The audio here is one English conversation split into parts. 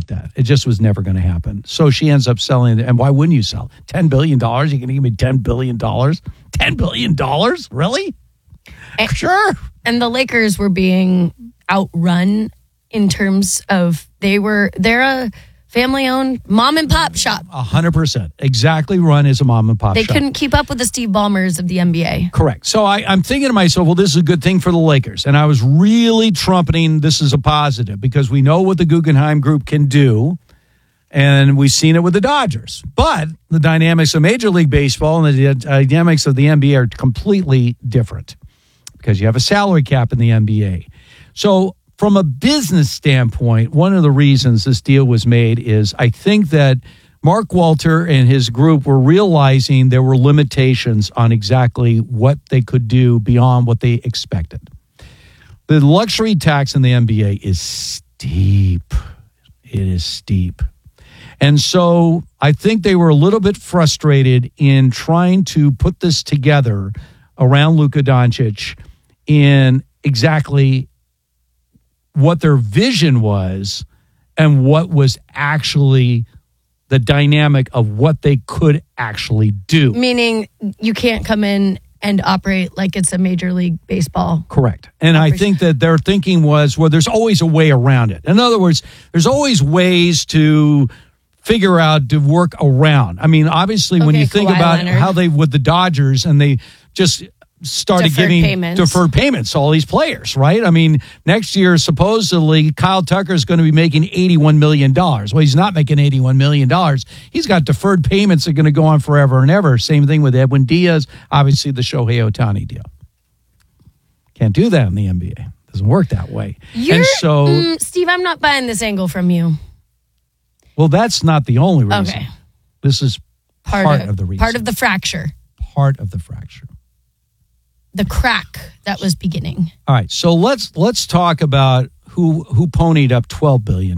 like that. It just was never going to happen. So she ends up selling it. And why wouldn't you sell? $10 billion? You're going to give me $10 billion? $10 billion? Really? Sure. And the Lakers were being outrun in terms of they're a family-owned mom and pop shop. 100%. Exactly run as a mom and pop shop. They couldn't keep up with the Steve Ballmers of the NBA. Correct. So I'm thinking to myself, well, this is a good thing for the Lakers. And I was really trumpeting this is a positive because we know what the Guggenheim Group can do. And we've seen it with the Dodgers. But the dynamics of Major League Baseball and the dynamics of the NBA are completely different because you have a salary cap in the NBA. So from a business standpoint, one of the reasons this deal was made is I think that Mark Walter and his group were realizing there were limitations on exactly what they could do beyond what they expected. The luxury tax in the NBA is steep. It is steep. And so I think they were a little bit frustrated in trying to put this together around Luka Doncic in exactly what their vision was and what was actually the dynamic of what they could actually do. Meaning you can't come in and operate like it's a Major League Baseball. Correct. And I think that their thinking was, well, there's always a way around it. In other words, there's always ways to figure out to work around. I mean, obviously, when you think Kawhi about Leonard. how they, with the Dodgers, and they just started deferred payments to all these players, right? I mean, next year, supposedly, Kyle Tucker is going to be making $81 million. Well, he's not making $81 million. He's got deferred payments that are going to go on forever and ever. Same thing with Edwin Diaz, obviously the Shohei Ohtani deal. Can't do that in the NBA. Doesn't work that way. Steve, I'm not buying this angle from you. Well, that's not the only reason. Okay. This is part of the reason. Part of the fracture. Part of the fracture. The crack that was beginning. All right, so let's talk about who ponied up $12 billion.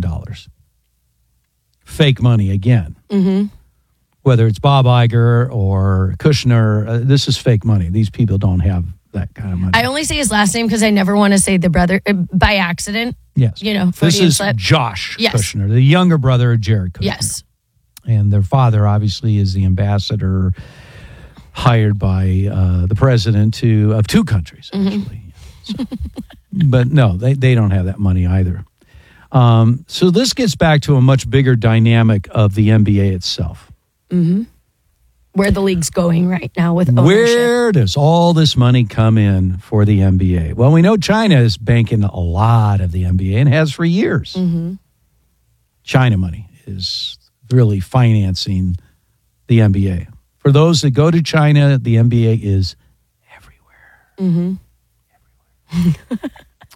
Fake money again. Mm-hmm. Whether it's Bob Iger or Kushner, this is fake money. These people don't have that kind of money. I only say his last name because I never want to say the brother by accident. Yes. You know, this is slip. Josh Yes. Kushner, the younger brother of Jared Kushner. Yes. And their father, obviously, is the ambassador hired by the president of two countries, actually. Mm-hmm. But no, they don't have that money either. So this gets back to a much bigger dynamic of the NBA itself. Mm-hmm. Where the league's going right now with ownership. Where does all this money come in for the NBA? Well, we know China is banking a lot of the NBA and has for years. Mm-hmm. China money is really financing the NBA. For those that go to China, the NBA is everywhere. Mm-hmm. Everywhere.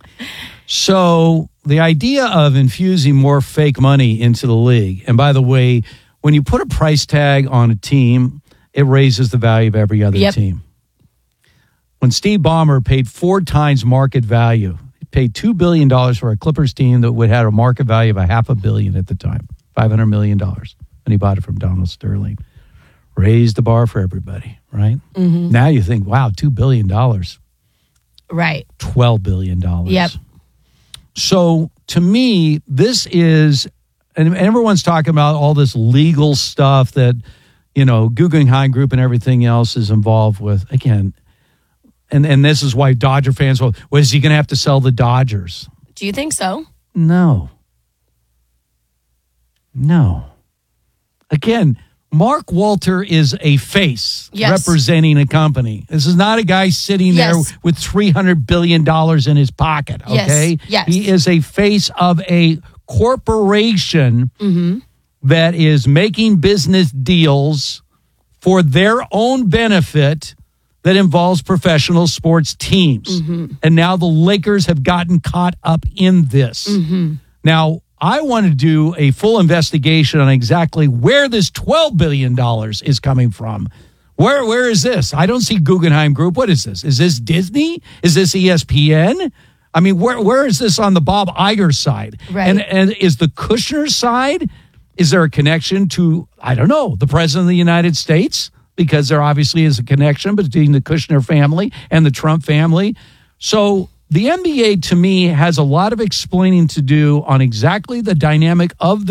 So the idea of infusing more fake money into the league, and by the way, when you put a price tag on a team, it raises the value of every other team. When Steve Ballmer paid 4 times market value, he paid $2 billion for a Clippers team that would have a market value of $500 million at the time, $500 million, when he bought it from Donald Sterling. Raised the bar for everybody, right? Mm-hmm. Now you think, wow, $2 billion. Right. $12 billion. Yep. So to me, this is, and everyone's talking about all this legal stuff that, you know, Guggenheim Group and everything else is involved with. Again, and this is why Dodger fans, well, is he going to have to sell the Dodgers? Do you think so? No. Again, Mark Walter is a face representing a company. This is not a guy sitting there with $300 billion in his pocket, okay? Yes. He is a face of a corporation that is making business deals for their own benefit that involves professional sports teams. And now the Lakers have gotten caught up in this. Now, I want to do a full investigation on exactly where this $12 billion is coming from. Where is this? I don't see Guggenheim Group. What is this? Is this Disney? Is this ESPN? I mean, where is this on the Bob Iger side? Right. And is the Kushner side, is there a connection to, I don't know, the President of the United States? Because there obviously is a connection between the Kushner family and the Trump family. So the NBA, to me, has a lot of explaining to do on exactly the dynamic of the